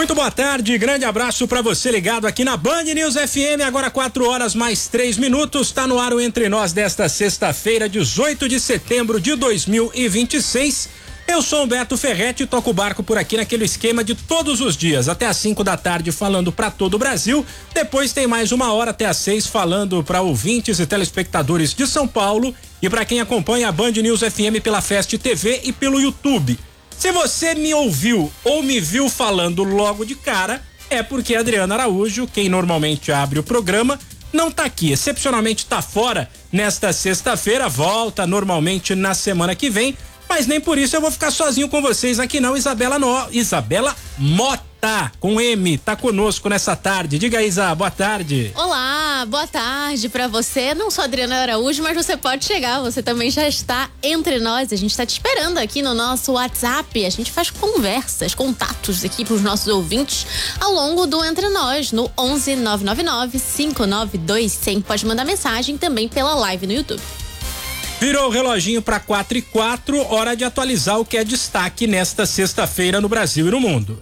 Muito boa tarde, grande abraço pra você ligado aqui na Band News FM, agora 4h mais 3 minutos, tá no ar o Entre Nós desta sexta-feira, 18 de setembro de 2026. Eu sou Humberto Ferretti e toco o barco por aqui naquele esquema de todos os dias, até às 5 da tarde falando pra todo o Brasil, depois tem mais uma hora até às 6 falando pra ouvintes e telespectadores de São Paulo e pra quem acompanha a Band News FM pela Fest TV e pelo YouTube. Se você me ouviu ou me viu falando logo de cara, é porque a Adriana Araújo, quem normalmente abre o programa, não tá aqui. Excepcionalmente tá fora nesta sexta-feira, volta normalmente na semana que vem, mas nem por isso eu vou ficar sozinho com vocês aqui não. Isabela Mota, com M, tá conosco nessa tarde. Diga aí, Isa, boa tarde. Olá, boa tarde pra você. Não sou Adriana Araújo, mas você pode chegar, você também já está entre nós. A gente tá te esperando aqui no nosso WhatsApp. A gente faz conversas, contatos aqui pros nossos ouvintes ao longo do Entre Nós, no 11 999 592 100. Pode mandar mensagem também pela live no YouTube. Virou o reloginho para 4h04, hora de atualizar o que é destaque nesta sexta-feira no Brasil e no mundo.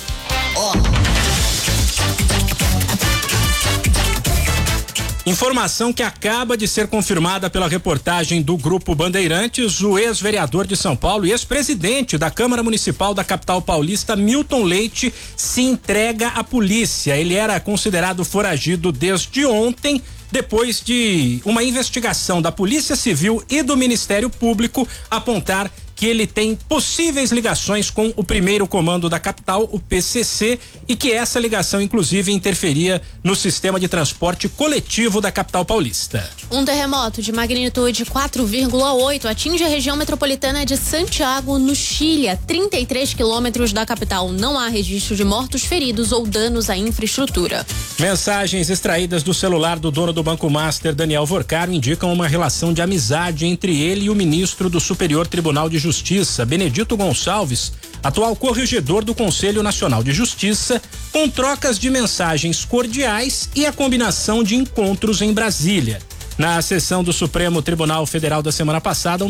Informação que acaba de ser confirmada pela reportagem do Grupo Bandeirantes, o ex-vereador de São Paulo e ex-presidente da Câmara Municipal da capital paulista, Milton Leite, se entrega à polícia. Ele era considerado foragido desde ontem, depois de uma investigação da Polícia Civil e do Ministério Público apontar que ele tem possíveis ligações com o primeiro comando da capital, o PCC, e que essa ligação inclusive interferia no sistema de transporte coletivo da capital paulista. Um terremoto de magnitude 4,8 atinge a região metropolitana de Santiago, no Chile, a 33 quilômetros da capital. Não há registro de mortos, feridos ou danos à infraestrutura. Mensagens extraídas do celular do dono do Banco Master, Daniel Vorcaro, indicam uma relação de amizade entre ele e o ministro do Superior Tribunal de Justiça, Benedito Gonçalves, atual corregedor do Conselho Nacional de Justiça, com trocas de mensagens cordiais e a combinação de encontros em Brasília. Na sessão do Supremo Tribunal Federal da semana passada,